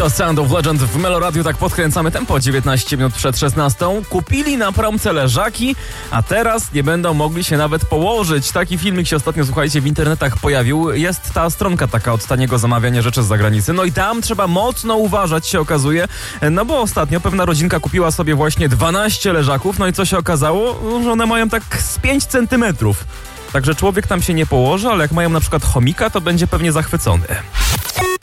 To Sound of Legend w Meloradiu, tak podkręcamy tempo 19 minut przed 16. Kupili na promce leżaki, a teraz nie będą mogli się nawet położyć. Taki filmik się ostatnio, słuchajcie, w internetach pojawił. Jest ta stronka taka od taniego zamawiania rzeczy z zagranicy. No i tam trzeba mocno uważać, się okazuje. No bo ostatnio pewna rodzinka kupiła sobie właśnie 12 leżaków. No i co się okazało? Że one mają tak z 5 centymetrów. Także człowiek tam się nie położy, ale jak mają na przykład chomika, to będzie pewnie zachwycony.